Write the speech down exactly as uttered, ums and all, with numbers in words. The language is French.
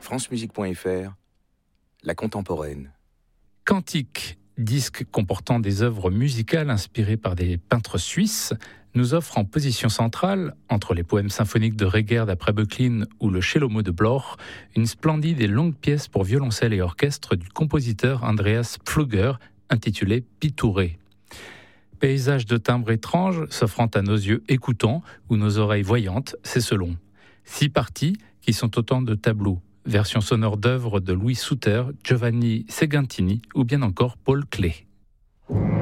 francemusique point f r, la contemporaine. Cantique, disque comportant des œuvres musicales inspirées par des peintres suisses, nous offre en position centrale, entre les poèmes symphoniques de Reger d'après Böcklin ou le Cellomo de Bloch, une splendide et longue pièce pour violoncelle et orchestre du compositeur Andreas Pflüger, intitulée Pitouré. Paysage de timbres étranges s'offrant à nos yeux écoutants ou nos oreilles voyantes, c'est selon. Six parties qui sont autant de tableaux, version sonore d'œuvres de Louis Souter, Giovanni Segantini ou bien encore Paul Klee.